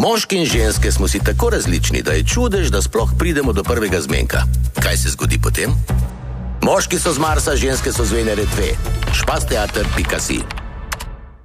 Moški in ženske smo si tako različni, da je čudež, da sploh pridemo do prvega zmenka. Kaj se zgodi potem? Moški so z Marsa, ženske so z Venere 2. Špasteater.si